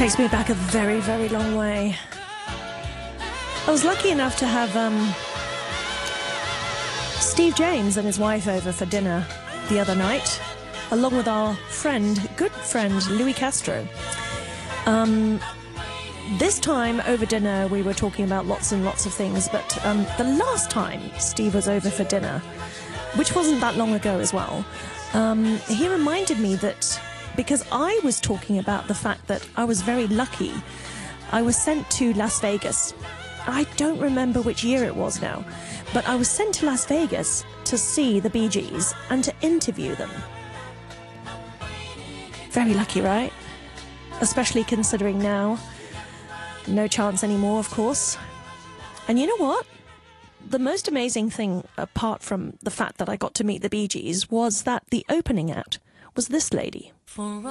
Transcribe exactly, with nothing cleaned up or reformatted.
Takes me back a very, very long way. I was lucky enough to have um, Steve James and his wife over for dinner the other night, along with our friend, good friend, Louis Castro. Um, this time over dinner, we were talking about lots and lots of things, but um, the last time Steve was over for dinner, which wasn't that long ago as well, um, he reminded me that because I was talking about the fact that I was very lucky, I was sent to Las Vegas. I don't remember which year it was now, but I was sent to Las Vegas to see the Bee Gees and to interview them. Very lucky, right? Especially considering now, no chance anymore, of course. And you know what? The most amazing thing, apart from the fact that I got to meet the Bee Gees, was that the opening act was this lady. For